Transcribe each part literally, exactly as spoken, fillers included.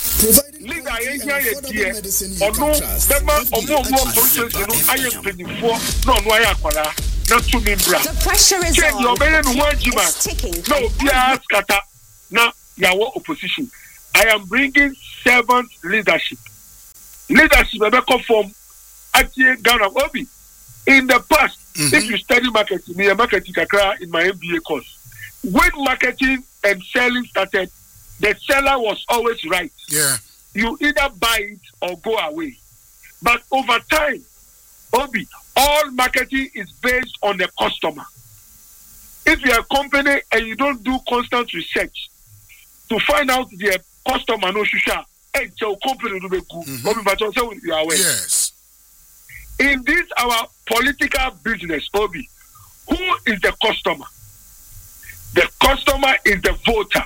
leader Asia here, or no, Bema or more process, you know, I am twenty-four, no, no, I aquara, not to me, bra. The pressure is Check on. your man it's ticking. No, yeah, scatter. Now, your opposition. I am bringing servant leadership. Leadership, I come from Atiye Ghana Obi. In the past, mm-hmm. if you study marketing, me a marketing in my M B A course, when marketing and selling started, the seller was always right. Yeah. You either buy it or go away. But over time, Obi, all marketing is based on the customer. If you're a company and you don't do constant research to find out the customer no shusha, hey, your company will be good. Obi, but also you are aware. Yes. In this our political business, Obi, who is the customer? The customer is the voter.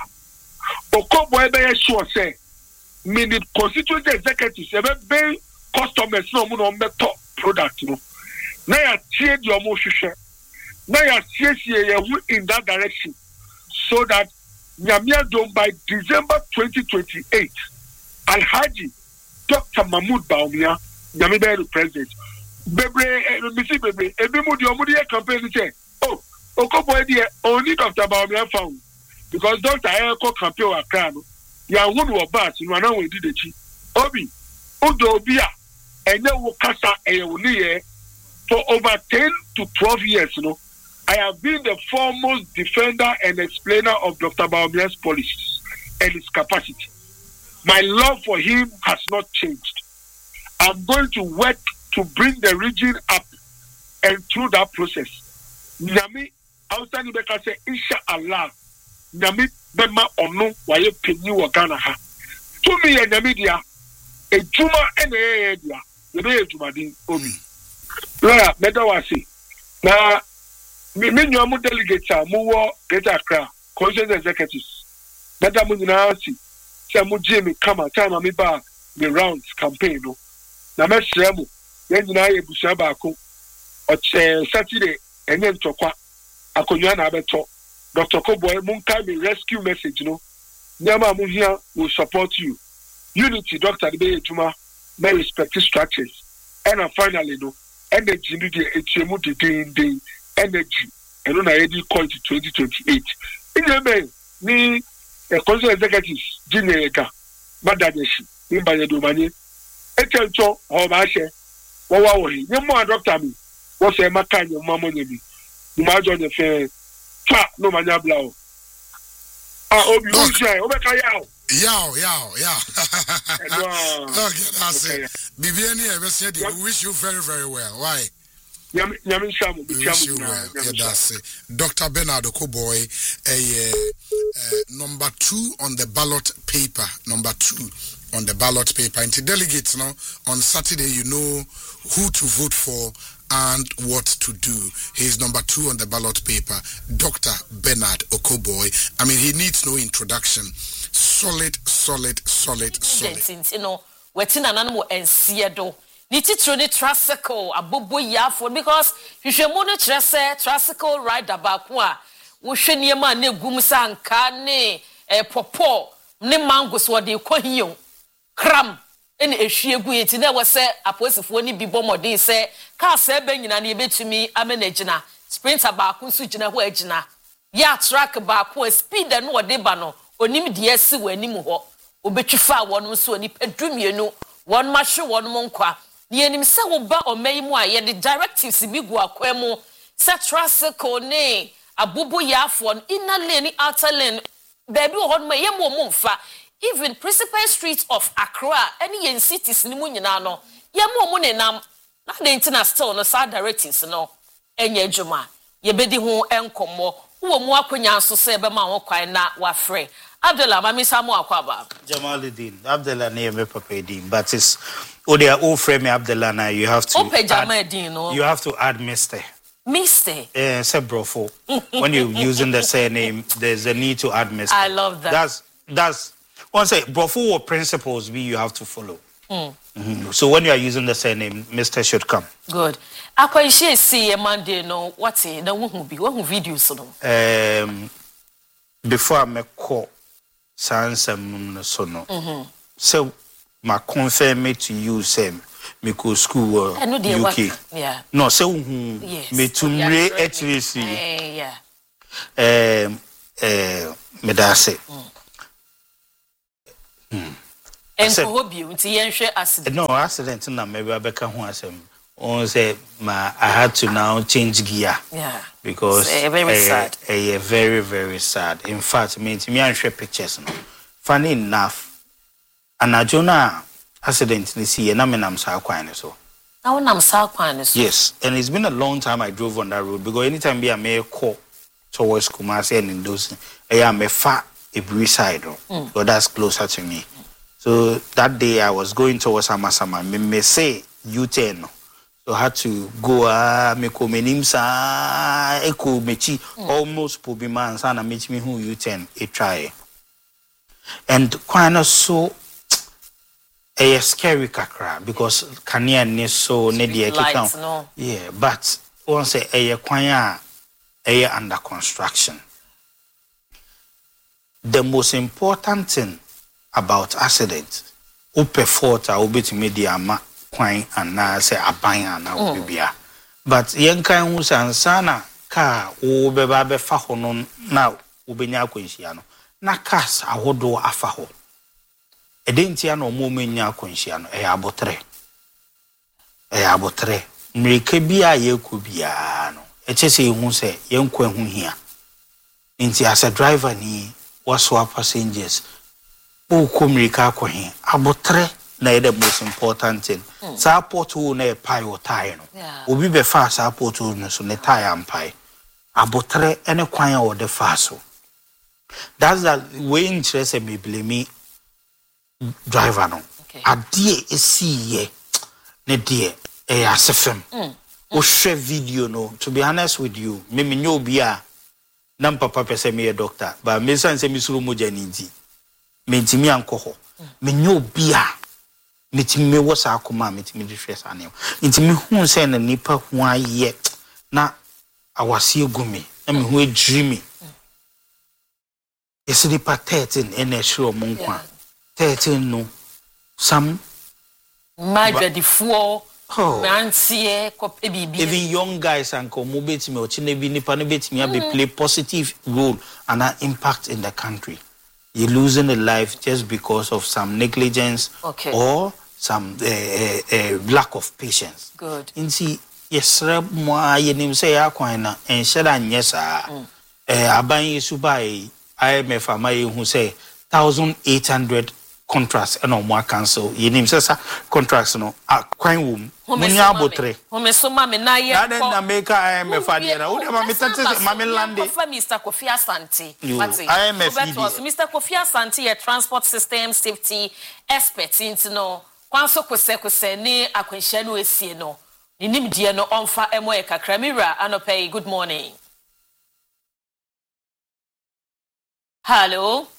Okobo ebe sure say, meaning constituent executives ebe be customers no mo no meto product no. Na ya tie di omo hwehwe. Na ya siesie ye in that direction so that Nyamia Dome by December twenty twenty-eight, Alhaji Doctor Mahmoud Baumia, Nyamia the president. Bebre, Missi Bebre, every moody or moody campaign say, oh, Okobo idea only Doctor Baumia found because Doctor Ayako campaign wa crano, ya won wa bat, you are now with the chi. Obi, Udo Bia, and then Wokasa Ayoni for over ten to twelve years, you know. I have been the foremost defender and explainer of Doctor Baumia's policies and his capacity. My love for him has not changed. I'm going to work to bring the region up and through that process. Nyami, outside Nibeka say, Inshallah, Nyami Bema Ono, Waye Penny Wagana ha. To me, and Namidia, a Juma and a Edia, the Bay Jumadin Obi. Lawyer, Medawasi. Now, me me nyamu delegates are more Greater Accra conscious executives. Better mo nyina si say mo gye me kama time me ba the rounds campaign no. Na me hye mo yen nyina ye busua ba ko o che Saturday enye ntokwa akonwa na abeto Doctor Koboy mo nka me rescue message no. Nyama mo hia will support you. Unity Doctor Debe Ejuma may respect structures. And finally no energy no dey etiemu de den den energy and on I call it twenty twenty-eight. In the main, ni a council executives, Jineka, Madadeshi, in by the Domani, Etelto, or Bashe, Wawawi, no more doctor me, what's a Macan, your mamma, you imagine the fair, fat, no manabla. Ah, Obi, Obekayao. Yow, yow, yow. Okay, that's it. Bibiani, I said, we wish you very, very well. Why? Yami yami shamu shamu na Doctor Bernard Okoboy a uh, number two on the ballot paper number two on the ballot paper and to delegates now on Saturday you know who to vote for and what to do. He's number two on the ballot paper, Doctor Bernard Okoboy. I mean he needs no introduction. Solid, solid, solid, solid. You know, we're in an animal and Seattle. Nititro ni tricycle abobo yafo because hwehwemu no kire se tricycle rider ba ko a wo hwe niema na egum sanka ne eh popo ne mango so de kwahiyo kram ene ehwie egu yeti na wo se aposifo ni bibo modin se ka se ba nyina na ebetumi amenagina sprinter ba ko nso gina ho agina ya track ba ko speed no wo de ba no onim de esi wanim ho obetwifa won so ni pedumienu won mahwe won monkwa Yenim se wo ba omayimu a ye the directives bi gu akwemu se tricycle ne abubu yafo inner lane outer lane baby wo hon ma ye mo mo mfa even principal street of Accra any yen cities ni mu nyina no ye mo mo ne nam na de ntina still no sa directives no enye adwuma ye bedi ho enkomo wo mu akonya so se be ma ho kwan na wa free Abdullah mami samu akwaba Jamaluddin Abdullah ne me papedi but it's oh they are all frame Abdullah now you have to add, you have to add Mister Mister eh say brofo when you're using the surname there's a need to add Mister I love that that's that's one say brofo or principles we you have to follow mm. Mm-hmm. So when you are using the surname Mister should come good akwa she see a Monday no what e na wo hu bi wo hu videos no um before I make call sansam no so no mhm so ma confirm it to you same me go school uh, U K. Yeah. No, so yes. Me to me actually see. Yeah. Um uh me da say. Hmm. And hope you nti yenhwe accident. No, accident na maybe abeka ho asem. On say ma I had to now change gear. Yeah. Because uh, very uh, sad. Uh, uh, very very sad. In fact, me me and share pictures no. Funny enough, anajona accident ni see na me nam sa kwan so. Na nam sa kwan so. Yes, and it's been a long time I drove on that road because anytime be I may call towards Kumasi and in those I am a far a breeze side, mm. So that's closer to me. Mm. So that day I was going towards Amasama. Me may say U-turn, so I had to go. Ah, me ko menim sa eko mechi almost po be man sana mechi me who U-turn a try, and quite so a scary kakra because kania ne so ne de ekeka no. Yeah, but once a kwanya a under construction. The most important thing about accident, upe forta ubiti media ma kwine and na say abanya na ubibia. But yenka hu sansana ka ubeba be fa hono na ubenya akwanhia no. Na cars ahodo afa ho. Edentia no mo menya akwanhia no e abotre. E abotre. Mreke bia yeku bia no. Echese hu se yenko hu hia. Nti as a driver ni was our passengers. Oh, Kumrika Kohi, Abotre, na the most important thing. Support who ne pie or tie. Ubi be fast, support who no so ne tie and pie. Abotre, any choir or the faso. That's the way interest me blame me driver no. A dear is see ye, ne dear, a asefem. O share video no. To be honest with you, me me no bia. Nam papa pese me a doctor, but me san se mi suru mo janiti. Me ntimi anko ho. Me nyo bia. Me timi wo sa akoma me timi refresh anem. Ntimi hu se na nipa hu aye na awase egumi. Na me hu edrimi. Yes nipa thirteen ene hiro mo nkwa. thirteen no some madra di four. Oh. Even young guys and community me ochine bi nipa no betimi be play positive role and an impact in the country. You're losing a life just because of some negligence okay. or some uh, uh, uh, lack of patience. Good. In see yes mo ayenim say akwan na enhyeda nyesa eh aban yesu bai I M F amaye hu say one thousand eight hundred contracts and no more cancel. You name says contracts no a quine womb. Munya botre. Home so mama na ye. Na den na make I M F adira. Wo de mama tete mama lande. For Mister Kofi Asante. I M F was Mister Kofi Asante a transport system safety expert into no. Kwanso kwese kwese ni akwanhia no esie no. Ninim die no onfa emo e kakra mira anope. Good morning. Hello.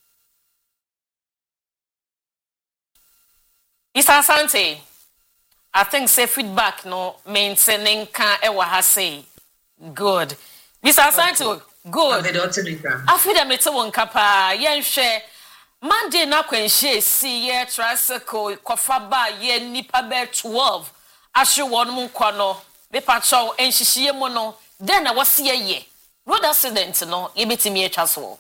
Mister Asante, I think say feedback no maintaining can ewa ha say good. Mister Asante, good. I feel that me to one kapa yen share Monday na kwenhye si ye tricycle kofa ba ye nipa be twelve ashe won mu nkwa no be patrol enhihie mu no then na wose ye ye road accident no ye betimi atwa so.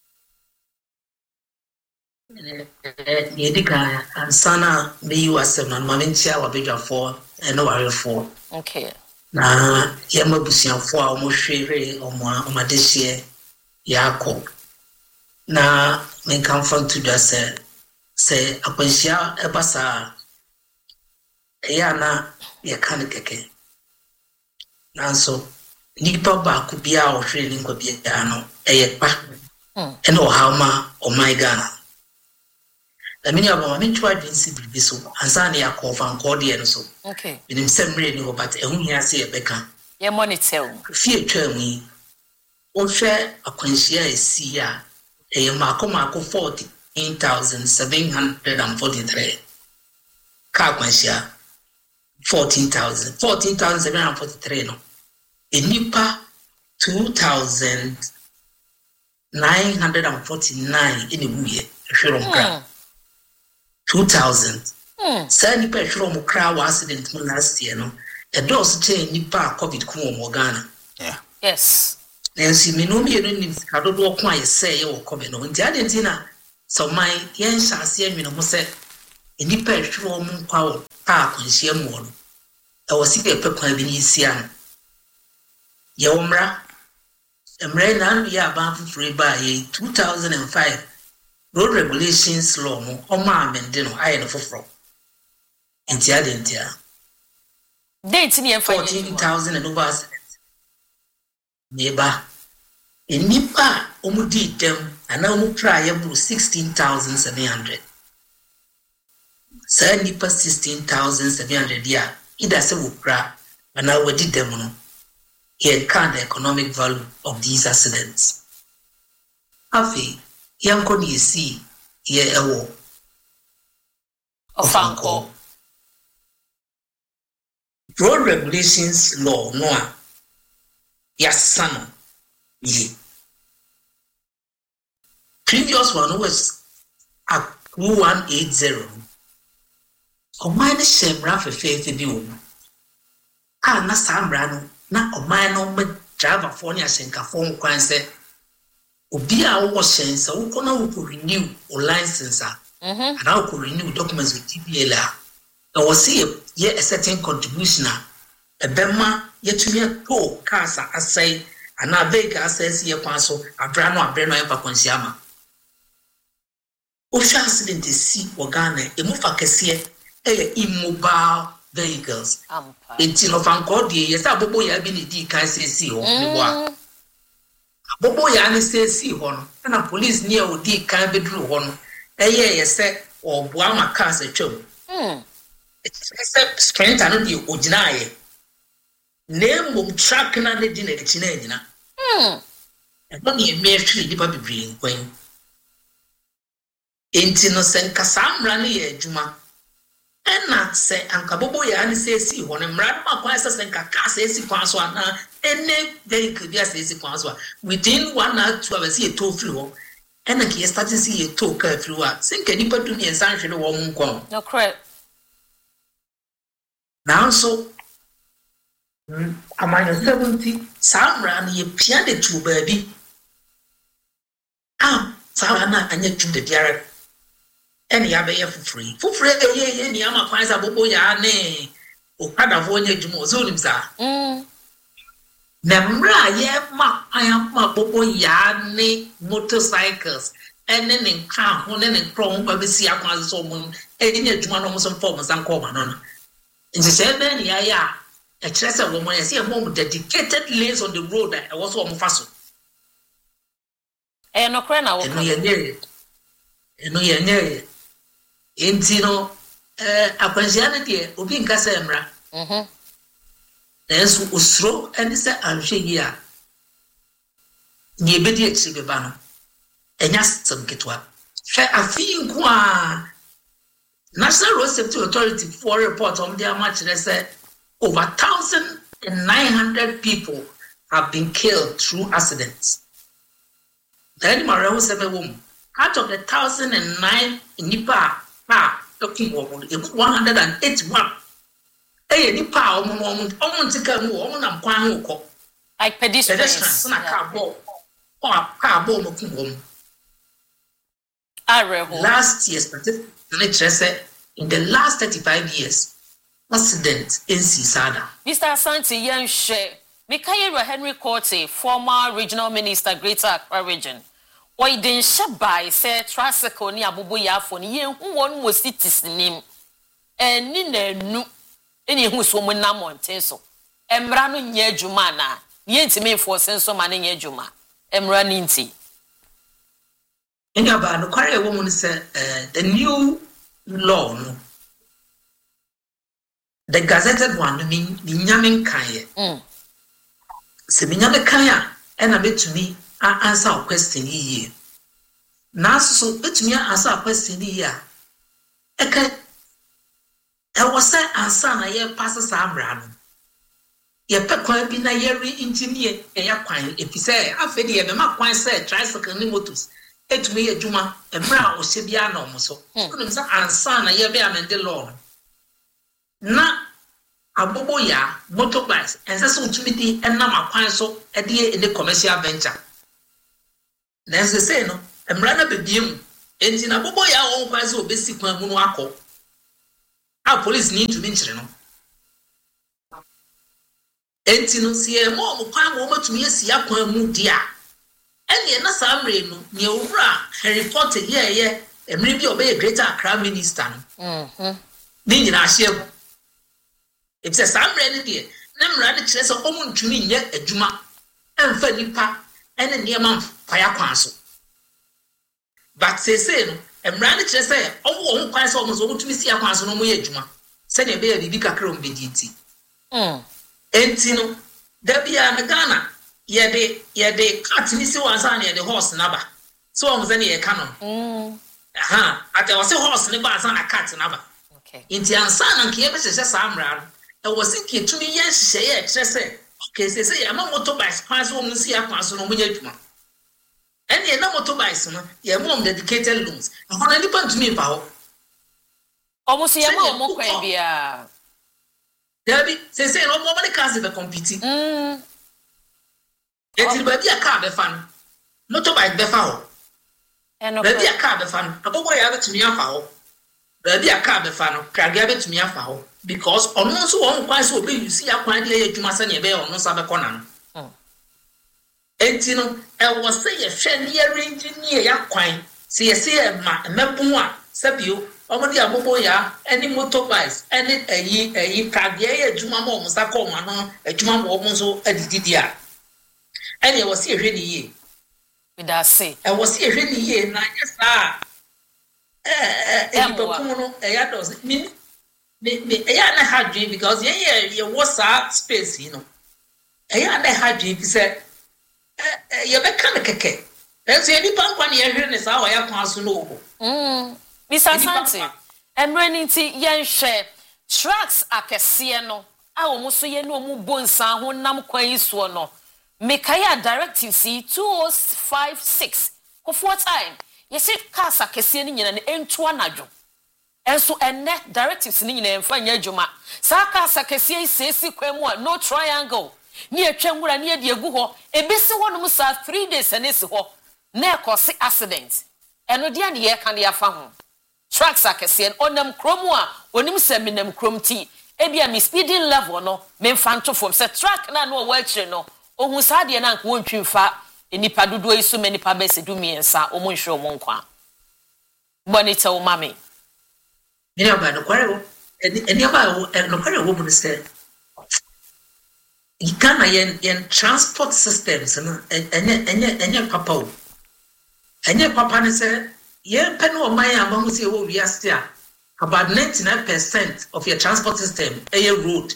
Yedika and Sana be you as a Mamintia or bigger for and no worry for. Okay. Na Yamabusian for almost shaving or more this year. Yako. Na men come from to the say, say, a pensia, a bassa. Ayana, ya canike. Nanso, Nipa ba could be our training could be a piano, a back, and oh, how ma, oh my Ghana. The many of my mentor didn't see be so, and Sani are called and cordial so. Okay. In him same radio, but a whom he say a becca. Your money tell. Fear tell me, or share a consia is see ya, a Marco Marco forty eight thousand seven hundred and forty three. Car consia fourteen thousand, fourteen thousand seven hundred forty three. No, a nipa two thousand nine hundred and forty nine in a year, sure. two thousand. Mm. Say nipa hwero mo kra wa accident mo last year no. E dose che nipa COVID ku mo Ghana. Yeah. Yes. Nancy me no me no nim ka dodo ko aye say ye wo COVID no. Nti ade na so my yen hyase anwi no mo say nipa hwero mo kwa wo pa akwanhia mo no. E wo si pe kwan bi ni sia no. Ye omra emre na no ya ban fufure ba ye two thousand five road regulations law mo o ma amende no aye no foforo. Nti ade ntia date ni fourteen thousand and over accidents. Neighbor enipa omudi dem ana omu try ya sixteen thousand seven hundred. Say nipa sixteen thousand seven hundred ya ida se wo kra ana wadi dem no. He can the economic value of these accidents. Afi yanko ni si ye ewo Ofanko. Road regulations law no a yasano ye. Previous one was at one eighty. O mine shemra fe fe bi wo. Ah na samra no na o mine no me driver for ni asenka for kwan se obi a wo shen se wo kona wo renew o license a. Mhm. And how could renew documents with T P L A. I was see a, a certain contribution. A bema yet to me a poor casa, I say, and I beg us says here, Paso, a brand or brand or Paconsiama. Ocean accident is see Organa, a Mufakasia, a immobile vehicles. In Tinofanco, yes, a bobo ya been a D. Kaisi see or Bobo Yanni says see one, and a police near O D. Can be drew one. Eh, yes, sir, or Buama cars a chum. Hmm. Except sprint and the Ojinae. Name will track another dinner at Chinena. Hmm. And only a mere tree, the baby green queen. Intinosen Cassam Rani, Juma. And not say, Uncle Bobo Yanni says, see, one and Radma Quasas and Cacas, Quaswana, and name they could just say Quaswa. Within one hour, two hours, see a two flew. And I started to see a talk through us. Think anybody to me and sign for the woman come. No correct. Now so am I seventy? Sam ran ye piano to baby. Ah, Savannah and yet to the diary. Any other for free. For free, any ama finds a bobo yane. O Padavonia Jumozunza. Mm. Nemra ye ma I am my bobo yane motorcycles. And then in car, one and chrome, but we see a consumer, any Jumanos and forms and common on. In the same man, yeah, yeah, a treasure woman, I see a moment dedicated lanes on the road that I was on Faso. Eh, no crana, And we are near it. And we are near it. In Tino, a pensionity, Ubin Casemra. Mhm. There's Usro and it's a Algeria. Near Bedi Exhibibano. And just some get what. I think qua National Road Safety Authority for report on their match, they said over one thousand nine hundred people have been killed through accidents. Then Mario said a woman, out of the one thousand nine in Nipa, talking about one hundred eighty-one. Hey, Nipa, almost almost take a move on and Quanko. Like pedestrians. Pedestrians, car ball, or car ball, last year's statistic in the last thirty-five years, accident in Sisada. Mister Asante Yanshe, Mikaela Henry Korte, former regional minister, Greater Accra Region. Or he didn't shut by, say, Trasico ni Abubu Yafon, ye who one was city's name. And Nina knew any who's woman Namon Tenso. Emrano nye Jumana, yet me for senso manning Juma. Emraninti. In about the Korea woman said, the new law, no, the gazetted one, mean the Yamin Kaya. Seminyame Kaya, and a bit to me, I answer a question here. Now, so bit to me, answer a question here. Okay, I was saying, answer, I hear passes Amran. Ye pe kwan bi na ye re engineer e ya kwan epise afedi ye me ma kwan say tricycle ni motos etumi yɛ adwuma emra o se bia na omo so kunim sa ansa na ye be amende law na abobo ya motorbikes ense so utumi di enam akwan so e de in the commercial venture na ense say no emra na bebiem enti na abobo ya won kwan so obesi kwan mu no akọ a police need to be nchire no enti no si e mo mo kwan mo matumi asi akwan mu dia ene na samre no ne owura report ye ye emre bi obey Greater Accra minister no mhm ni nyina ahye it's a samre ne de na mra ne kire so omu ntumi nye adwuma emfa nipa ene ne ma faya kwan so but say say no emra ne kire say owo wo kwan so omu so mutumi si akwan so no mo ye adwuma se ne be ya bibi kakra om bediti mm enti no da bia na Ghana yede yede cat ni si wansa na yede horse naba so on ze ne ye ka no mm aha ate wo se horse ne ba san na cat naba okay enti ansa na nke ye be hye samra no e wo se ke tumi ye hye ye kire se okay se se ya ma motorbikes pass wo mu si akwan so no mo nya dwuma ene na motorbikes no ye mo dedicated loans ahona ni pa ntumi pa ho omo se ye ma omo kwan bia Debbie, say say no more cars be compete. Mm. Eti ba bia car be fan. Motorbike be fa ho. Eno ba bia car be fan. Abobo ya betumi afa ho. Ba bia car be fa no, krage betumi afa ho because ono so won kwan so obi use ya kwan de ye adwuma sane be ono sa be kona no. Mm. Enti no, e wo say ye hwe ne arrange ne ya kwan. Se ye say ma mebon a sabio omodi abobo ya any motorbikes any eyi eyi krage ye adwuma ma omo sa ko ma no adwuma ma omo so adididi a ene wo se ehwe ni ye we da say e wo se ehwe ni ye na yesa eh eh e bokun no e ya do me me me e ya na hadwe because ye ye ye wo sa space you know e ya na hadwe bi se eh ye be kan keke e so ye ni pankwa ne ye hwe ne sa wa ya kwa so no obo mm Mister Santi, emreninti yenhwe tracks akese no a omo so ye no omo bonsan ho nam kwan iso no mekaya directive C two oh five six ko for time ye se cars akese ni nyina ne entu anadwo enso enne directives ni nyina emfa nya adwuma sa cars akese isesi kwan mu a no triangle ni etwa nwura ni edi egu ho ebesi honom sa three days anesi ho na ekosi accident eno dia ne ye kan de afa ho tracks akese onam kromu a onim se menam kromti ebia mi speeding level no me mfanto fom se track na no wa akire no ohun sa de na nka wontwimfa enipa dodo iso me nipa bese du miensa omo nhwe omo nkwa bonita o mame ni aba no kware wo eni aba no kware wo mu se ikana yen yen transport systems no enye enye enye papa o enye papa ne se ye peno o man amahu se wo wiase a about ninety-nine percent of your transport system a road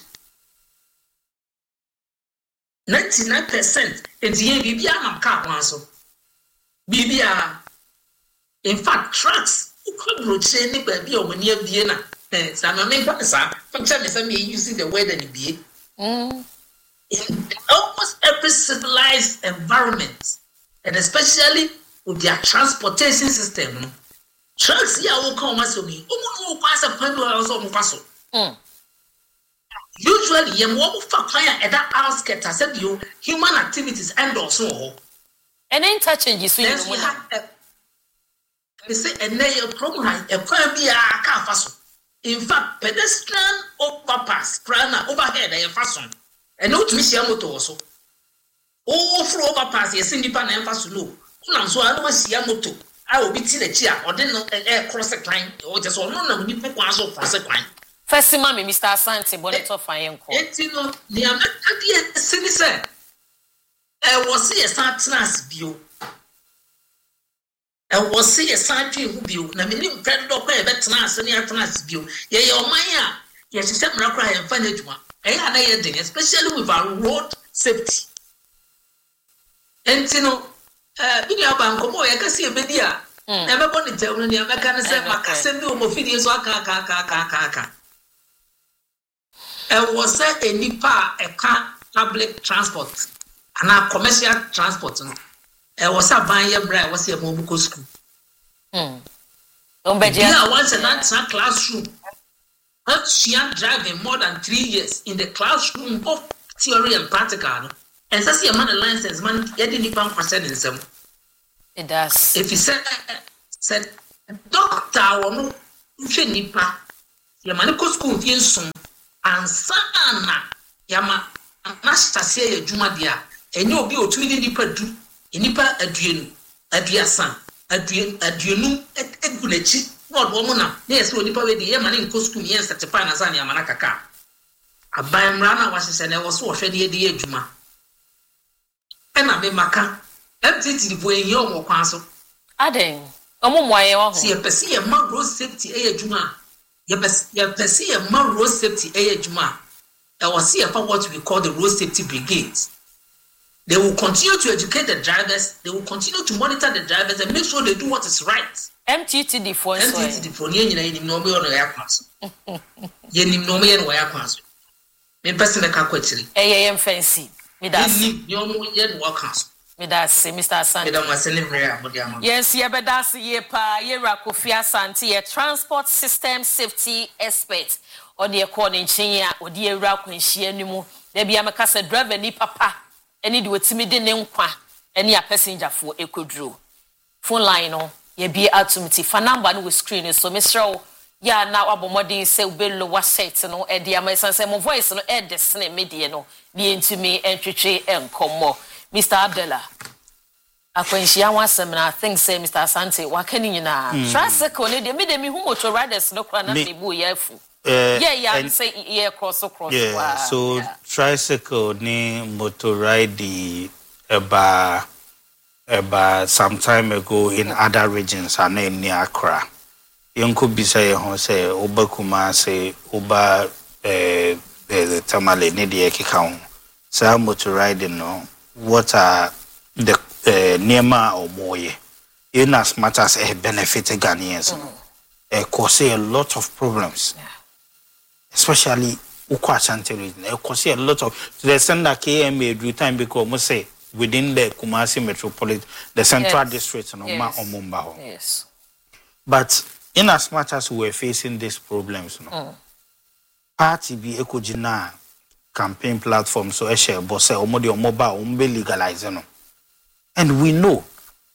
ninety-nine percent enti ye bibia na car kwan so bibia in fact trucks could roche ni ba bi o mani abie na eh sa na me kwa sa function me say me use the word and be mm in almost every civilized environment and especially with their transportation system trucks ya wo come so me omo no kwa sa pan do also mo kwaso mm usually yem wo fa kwan ya eda outskirts as you human activities and also ho and interchange so you know they say and na problem ha e kwan bi a ka fa so in fact pedestrian overpass prana overhead e fa so and no to me share motor so o fro overpass ye sindipa na fa so no una so a no sia motor a obi ti na chi a ode no e cross line o je so no na ni pe kwa so cross line first mama Mister Asante bonito fayen ko enti no ni amaka die sini se e wo se ye san trans bio e wo se ye san twe hu bio na me ni mpre do kwa e be trans ni trans bio ye ye oman a ye se mra kwa ye fa na djuma e ya na ye den especially with our road safety enti no eh bi ni aba nkomo ye ka se e be di a e be boni tem no ni amaka ne se maka se bi o mo fidie so aka aka aka aka aka e was a nipa e ka public transport and a commercial transport no e was a ban ye bra was ye mo buko school mm ombeje yeah once in that classroom but she had driving more than three years in the classroom of theory and practical and so see a man a license man ye didn't even question in some it does if he said said doctor wono nhwe nipa ye man ko school fie nson ansa na yama master say ye djuma dia enye obi otumi ni nipa du nipa aduenu aduasan aduen aduenu egu nachi no do mo na na yesi nipa we di ye man nko school yen certify na san yama na kaka aban mra na wahese na wo so wo hwe de ye adwuma ena me maka ftiti di bo enye omo kwan so aden omo moye wo ho si ye pese ye ma road safety e adwuma ye pese ye pese ye ma road safety e adwuma e wo see what we call the road safety brigades. They will continue to educate the drivers. They will continue to monitor the drivers and make sure they do what is right. M T T D for M T T D for you ni ni no me ono ya kwaso. Ye ni no me ye no ya kwaso. Me person ka kwetiri. Eh ye yem fancy. Me da. Ni ni omo ye no kwaso. Me da say Mister Asante. Me da ma celebrate abodi ama. Yes, ye be da say ye pa ye Rakofi Asante ye transport system safety expert. Odi e ko ne nchen ya odi e wura kwanhia nimu. Da bia me ka say driver ni papa. Any do timi de ne nkwa any a passenger for ekodro phone line no ye be atumti fa number no we screen so mesro ya na abomodin say ubelo wa set no e dia my sense my voice no e de sene media no bi entumi entwetwe enkomo Mister Abdullah akwanhia wasem na think say Mister Asante wakani nyina tricycle ne de me de me hu motor riders no kwa na bebu ye afu Uh, yeah, yeah, and say yeah, cross across. Yeah, wow. So yeah. Tricycle ni motor ride about about some time ago in other regions and in near Accra. You could be say hon say Oba Kuma say Oba eh the Tamale ni the Ekikaun. So motor riding no what are the uh, Nema or Moye in as much as a benefit Ghanaians. Mm. Uh, cause a lot of problems. Yeah. Especially Ukwa Ashanti region. It causes a lot of to the extent that K M A do time because must say within the Kumasi metropolitan, the central yes. district no yes. ma Omumba. Yes. But in as much as we are facing these problems, no mm. party be ekojina campaign platform so eshe bosse omodi omoba ombe legalize no. And we know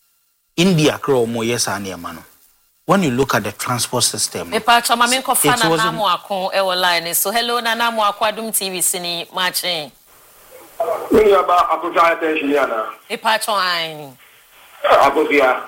India kro omo yes aniema no. When you look at the transport system, me pa chama me kofa na na mo akon e line so hello na na mo akwadum T V sini matching me ya ba akosa attention ya na e pa cho an akosia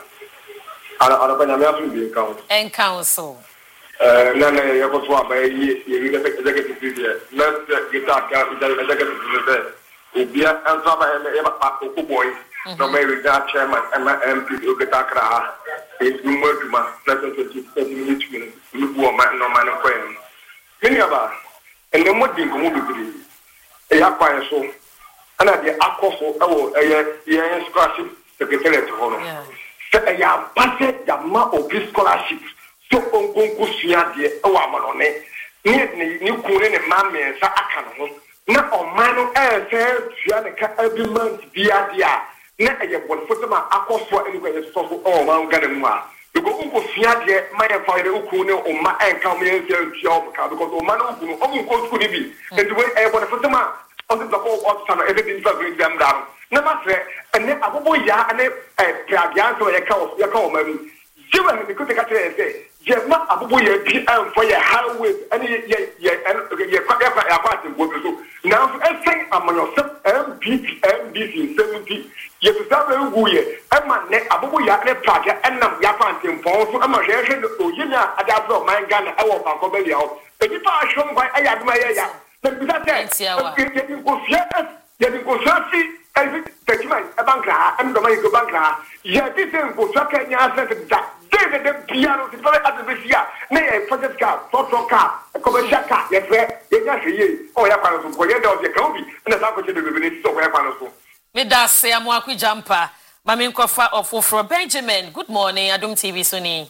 ala ala pa nyame afu bi count en council eh na na ya ko so aba yi yi ga executive here na guitar ka executive there obia ansa ba e ba ko boy no me we that chairman M P o guitar kra it's more to my pleasant to thirty minutes you go man no man ko en many aba and the more din ko mu bibiri e ya kwan so ana de akofo e wo e ye scholarship secretariat ho no se e ya passe da ma of scholarship so onkonko sua de e wo amanone ni ni kure ne ma me sa aka no na o man no e se sua ne ka every month dia dia na eye bon fotoma akofo eni ko yeso so o ma ngane mu a because unko fia de ma ye fa de uku ne o ma enka me ye tia o ka because o ma no uku no o unko school bi and we e bon fotoma on the ko o sana everything for bring them down na ma se ene abobo ya ene e pragia so ye ka o ye ka o ma mi jiwa ni ko te ka te se je ma abobo ya bi en for ye highway ene ye ye ye ye kwa ya ya kwa te go so now e say amanyo se M P M B C seventy ye to sabe uguye e ma ne abobo ya ne pragia enam ya kwa te mpon so e ma hwe hwe o yinya ada bro man Ghana e wo fa ko be ya o e bi pa ashom kwa e ya duma ye ya na bi sa te ye din ko fie ye din ko sasi e bi te man e bankra e ndo man ko bankra ye ti se ko so ka nya ase da de de piano ti pare adbesia ne e project car photo car commercial car ye fe ye nya hwe ye o ya kwa no so ko ye da o ye ka obi na sa ko che de bebe ne so ko ya kwa no so me da se amo akujampa mami nkofa ofofro Benjamin good morning Adum T V suni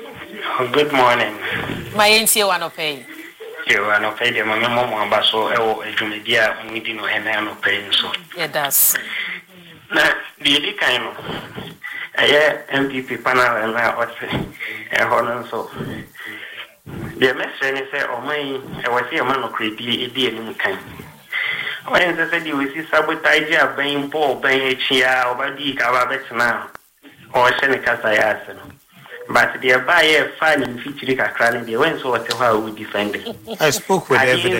good morning my entie one opay you one opay de mami mo mo ambaso e wo edwumedia mu di no hena no pay so yeah das na di di kan no ɛyɛ M P P panel na ɔte ɛhɔ no nso deɛ mɛsrɛ ne sɛ ɔman ɛwɔ sɛ yɛma nokorɛdie ɛdi anim kan ɔyɛ nsɛ sɛ deɛ wɔsi sabotage abɛn bɔ ɔbɛn akyi a ɔbɛdii ka aba bɛtena a ɔhyɛ ne kasa yɛ ase no but deɛ baayɛ fa ne mfikyiri kakra no deɛ wɔn nso wɔte hɔ a wɔdi defending. I spoke with evidence.